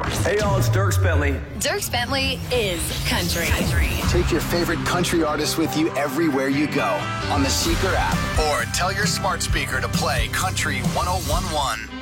Hey, y'all, it's Dierks Bentley. Dierks Bentley is country. Take your favorite country artists with you everywhere you go on the Seeker app or tell your smart speaker to play Country 1011.